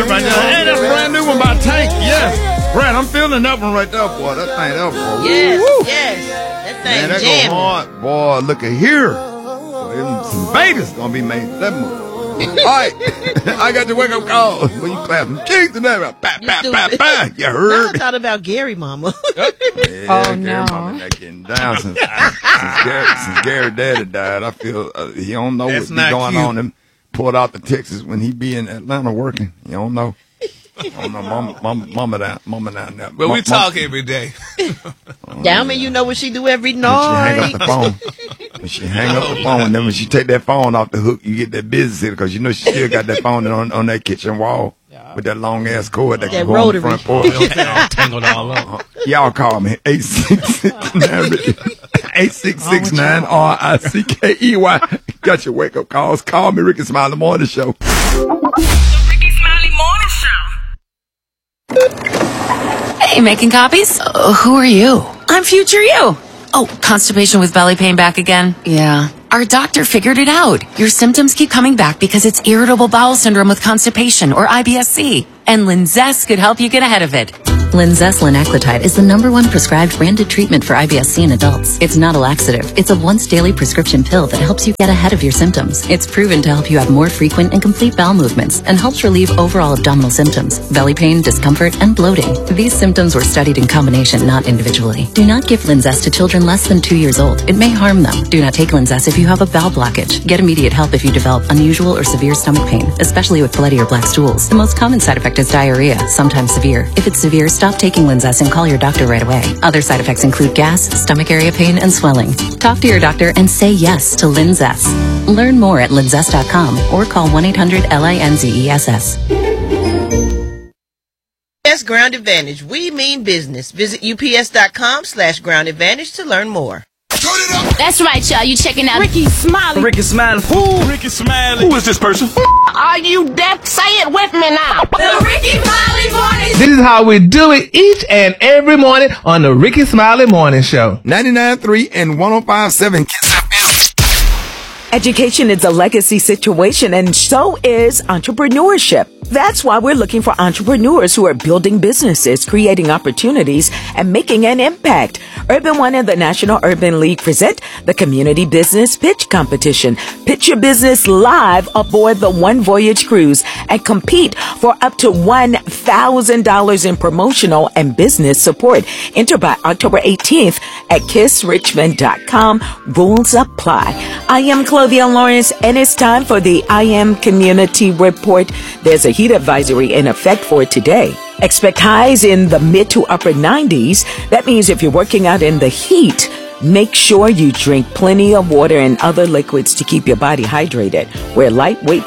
Hey, that's a brand new one by Tank. Yes. Brad, I'm feeling that one right there, boy. That thing there, boy. Yes, woo. yes. That thing Man, that jamming. go hard. Boy, look at here. Boy, some babies gonna be made that much. All right. I got the wake up call. When you clap some cheeks and that, you heard? Now I thought about Gary Mama. Yeah, Oh, Gary no. Mama that getting down since Gary daddy died. I feel he don't know That's what's not going cute. on him. Pulled out to Texas when he be in Atlanta working. You don't know. I don't know. Mama down there. But we talk every day. Down me, you know what she do every When she hang night. up the phone. When she hang up the phone, and then when she take that phone off the hook, you get that business in because you know she still got that phone on that kitchen wall with that long ass cord that That can go on the rotary. front porch. Tangled all up. Y'all call me 866-9 RICKEY. Got your wake up calls. Call me Ricky Smiley Morning Show. The Ricky Smiley Morning Show. Hey, making copies? Who are you? I'm future you. Oh, constipation with belly pain back again? Yeah. Our doctor figured it out. Your symptoms keep coming back because it's irritable bowel syndrome with constipation, or IBS-C. And Linzess could help you get ahead of it. Linzess linaclotide is the #1 prescribed branded treatment for IBS-C in adults. It's not a laxative. It's a once-daily prescription pill that helps you get ahead of your symptoms. It's proven to help you have more frequent and complete bowel movements and helps relieve overall abdominal symptoms, belly pain, discomfort, and bloating. These symptoms were studied in combination, not individually. Do not give Linzess to children less than 2 years old. It may harm them. Do not take Linzess if you have a bowel blockage. Get immediate help if you develop unusual or severe stomach pain, especially with bloody or black stools. The most common side effect is diarrhea, sometimes severe. If it's severe, stop taking Linzess and call your doctor right away. Other side effects include gas, stomach area pain, and swelling. Talk to your doctor and say yes to Linzess. Learn more at linzess.com or call 1-800-LINZESS. UPS Ground Advantage. We mean business. Visit ups.com/Ground Advantage to learn more. That's right, y'all. You checking out Ricky Smiley. Ricky Smiley. Who? Ricky Smiley. Who is this person? Are you deaf? Say it with me now. The Ricky Smiley Morning This is how we do it each and every morning on the Ricky Smiley Morning Show. 99.3 and 105.7 Kiss FM. Education is a legacy situation, and so is entrepreneurship. That's why we're looking for entrepreneurs who are building businesses, creating opportunities, and making an impact. Urban One and the National Urban League present the Community Business Pitch Competition. Pitch your business live aboard the One Voyage Cruise and compete for up to $1,000 in promotional and business support. Enter by October 18th at kissrichmond.com. Rules apply. I am Clovia Lawrence, and it's time for the I Am Community Report. There's a heat advisory in effect for today. Expect highs in the mid to upper 90s. That means if you're working out in the heat, make sure you drink plenty of water and other liquids to keep your body hydrated. Wear lightweight,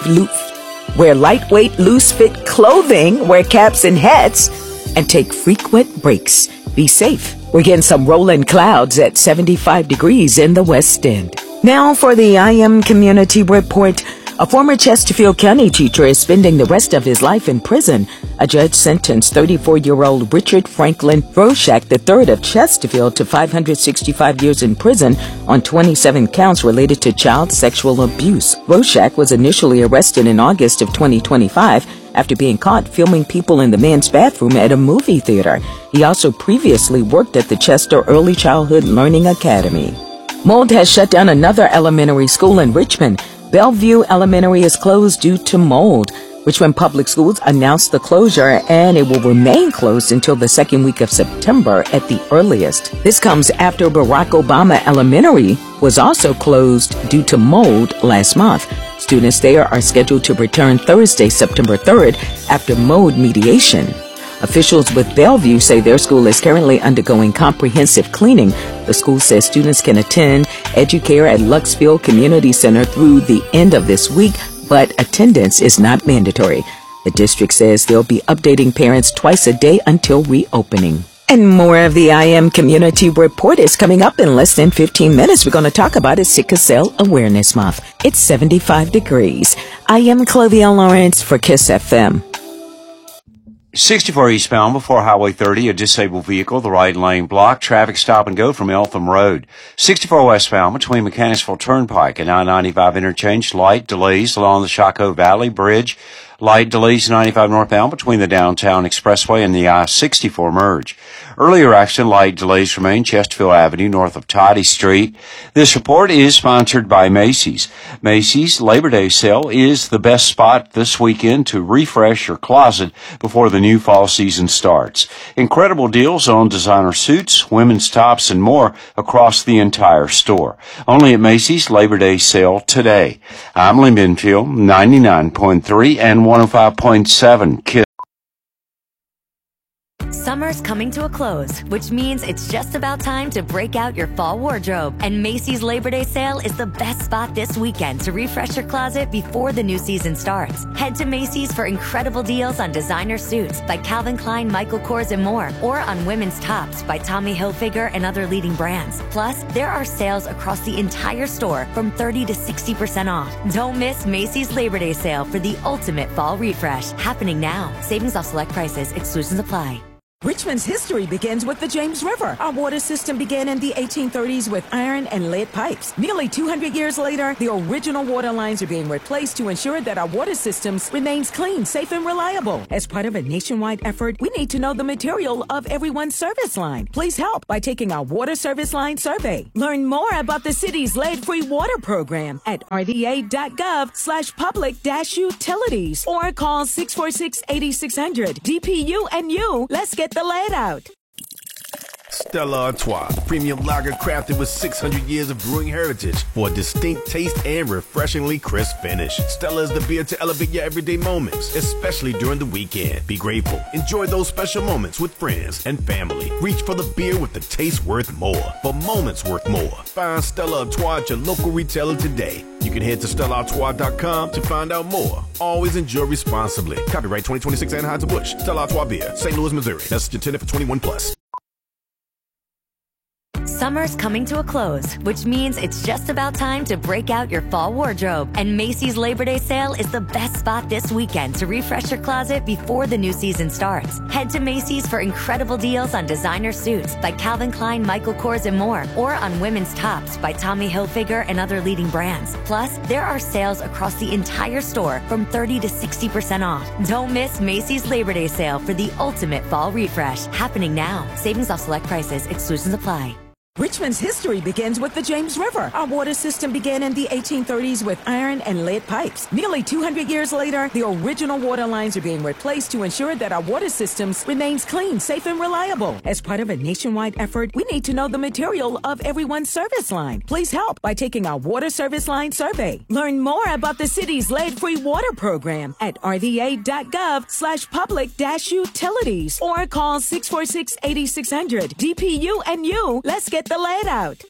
loose fit clothing, wear caps and hats, and take frequent breaks. Be safe. We're getting some rolling clouds at 75 degrees in the West End. Now for the I Am Community Report. A former Chesterfield County teacher is spending the rest of his life in prison. A judge sentenced 34-year-old Richard Franklin Roshak III of Chesterfield to 565 years in prison on 27 counts related to child sexual abuse. Roshak was initially arrested in August of 2025 after being caught filming people in the men's bathroom at a movie theater. He also previously worked at the Chester Early Childhood Learning Academy. Mold has shut down another elementary school in Richmond. Bellevue Elementary is closed due to mold. Richmond Public Schools announced the closure, and it will remain closed until the second week of September at the earliest. This comes after Barack Obama Elementary was also closed due to mold last month. Students there are scheduled to return Thursday, September 3rd, after mold mediation. Officials with Bellevue say their school is currently undergoing comprehensive cleaning. The school says students can attend Educare at Luxfield Community Center through the end of this week, but attendance is not mandatory. The district says they'll be updating parents twice a day until reopening. And more of the I Am Community Report is coming up in less than 15 minutes. We're going to talk about it, Sickle Cell Awareness Month. It's 75 degrees. I am Clovia Lawrence for Kiss FM. 64 eastbound before Highway 30, a disabled vehicle, the right lane blocked, traffic stop and go from Eltham Road. 64 westbound between Mechanicsville Turnpike and I-95 interchange, light delays along the Shockoe Valley Bridge. Light delays 95 northbound between the downtown expressway and the I-64 merge. Earlier accident, light delays remain Chesterfield Avenue north of Toddy Street. This report is sponsored by Macy's. Macy's Labor Day sale is the best spot this weekend to refresh your closet before the new fall season starts. Incredible deals on designer suits, women's tops, and more across the entire store. Only at Macy's Labor Day sale today. I'm Lee Binfield, 99.3 and 105.7 KISS. Summer's coming to a close, which means it's just about time to break out your fall wardrobe. And Macy's Labor Day sale is the best spot this weekend to refresh your closet before the new season starts. Head to Macy's for incredible deals on designer suits by Calvin Klein, Michael Kors, and more, or on women's tops by Tommy Hilfiger and other leading brands. Plus, there are sales across the entire store from 30 to 60% off. Don't miss Macy's Labor Day sale for the ultimate fall refresh, happening now. Savings off select prices, exclusions apply. Richmond's history begins with the James River. Our water system began in the 1830s with iron and lead pipes. Nearly 200 years later, the original water lines are being replaced to ensure that our water systems remains clean, safe, and reliable. As part of a nationwide effort, we need to know the material of everyone's service line. Please help by taking our water service line survey. Learn more about the city's lead-free water program at rda.gov/public-utilities or call 646-8600. DPU and you, let's get the lead out. Stella Artois, premium lager crafted with 600 years of brewing heritage for a distinct taste and refreshingly crisp finish. Stella is the beer to elevate your everyday moments, especially during the weekend. Be grateful. Enjoy those special moments with friends and family. Reach for the beer with the taste worth more, for moments worth more. Find Stella Artois at your local retailer today. You can head to StellaArtois.com to find out more. Always enjoy responsibly. Copyright 2026 Anheuser-Busch. Stella Artois Beer, St. Louis, Missouri. Message intended for 21 plus. Summer's coming to a close, which means it's just about time to break out your fall wardrobe. And Macy's Labor Day sale is the best spot this weekend to refresh your closet before the new season starts. Head to Macy's for incredible deals on designer suits by Calvin Klein, Michael Kors, and more, or on women's tops by Tommy Hilfiger and other leading brands. Plus, there are sales across the entire store from 30 to 60% off. Don't miss Macy's Labor Day sale for the ultimate fall refresh, happening now. Savings off select prices, exclusions apply. Richmond's history begins with the James River. Our water system began in the 1830s with iron and lead pipes. Nearly 200 years later, the original water lines are being replaced to ensure that our water systems remains clean, safe, and reliable. As part of a nationwide effort, we need to know the material of everyone's service line. Please help by taking our water service line survey. Learn more about the city's lead-free water program at rda.gov/public-utilities or call 646-8600. DPU and you, let's get the lead out.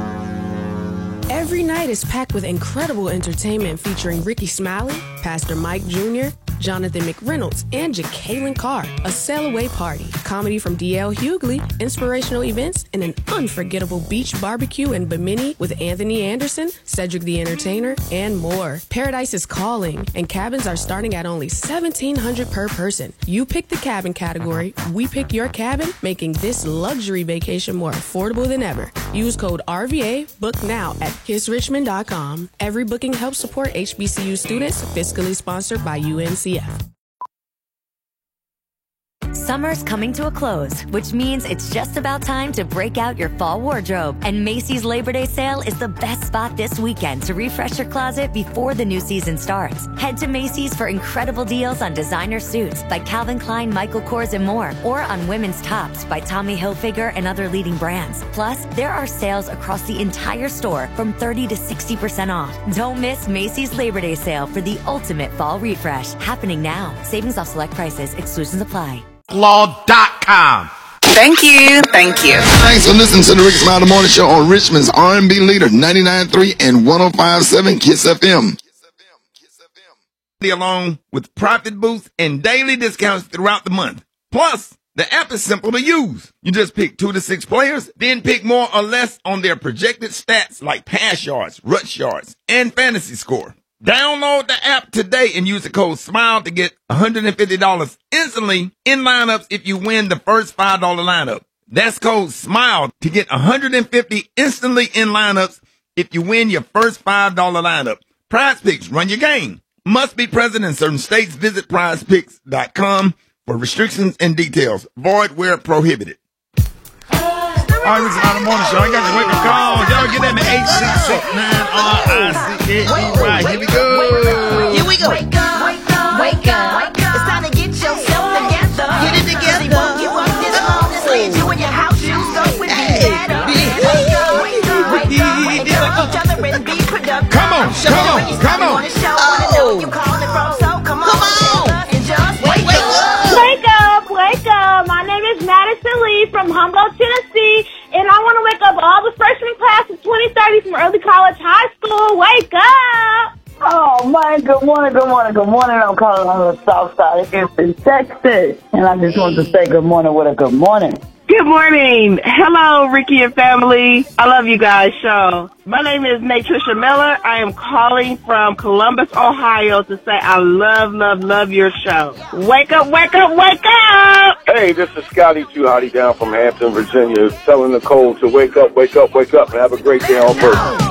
Every night is packed with incredible entertainment featuring Ricky Smiley, Pastor Mike Jr., Jonathan McReynolds, and Jacqueline Carr. A sail-away party, comedy from D.L. Hughley, inspirational events, and an unforgettable beach barbecue in Bimini with Anthony Anderson, Cedric the Entertainer, and more. Paradise is calling, and cabins are starting at only $1,700 per person. You pick the cabin category, we pick your cabin, making this luxury vacation more affordable than ever. Use code RVA, book now at kissrichmond.com. Every booking helps support HBCU students, fiscally sponsored by UNCF. Summer's coming to a close, which means it's just about time to break out your fall wardrobe. And Macy's Labor Day sale is the best spot this weekend to refresh your closet before the new season starts. Head to Macy's for incredible deals on designer suits by Calvin Klein, Michael Kors, and more, or on women's tops by Tommy Hilfiger and other leading brands. Plus, there are sales across the entire store from 30 to 60% off. Don't miss Macy's Labor Day sale for the ultimate fall refresh, happening now. Savings off select prices, exclusions apply. Law.com. Thank you. Thanks for listening to the Ricky Smiley Morning Show on Richmond's R&B leader, 99.3 and 105.7 KISS FM. Along with profit boosts and daily discounts throughout the month. Plus, the app is simple to use. You just pick 2 to 6 players, then pick more or less on their projected stats like pass yards, rush yards, and fantasy score. Download the app today and use the code SMILE to get $150 instantly in lineups if you win the first $5 lineup. That's code SMILE to get $150 instantly in lineups if you win your first $5 lineup. Prize Picks, run your game. Must be present in certain states. Visit prizepicks.com for restrictions and details. Void where prohibited. All right, Ricky Smiley Morning Show. I got the wake up call. Y'all get that in 866-9RICK-E-Y. Here we go. Here we go. Wake up, wake up, wake up. It's time to get yourself together. Get it together. They woke you up this morning, slid you in your house shoes, go with me better. Wake up, wake up, wake up. Encourage each other and be productive. Come on, come on, come on. Wanna show, wanna know you calling from, so come on. And just wake up. Wake up, wake up. My name is Madison Lee from Humboldt, Tennessee, and I want to wake up all the freshman class of 2030 from early college high school. Wake up. Oh, man, good morning, good morning, good morning. I'm calling on the south side of Houston, Texas, and I just want to say good morning with a good morning. Good morning. Hello, Ricky and family. I love you guys' show. My name is Natricia Miller. I am calling from Columbus, Ohio to say I love, love, love your show. Wake up, wake up, wake up! Hey, this is Scotty Too Hottie down from Hampton, Virginia, telling Nicole to wake up, wake up, wake up, and have a great day on purpose.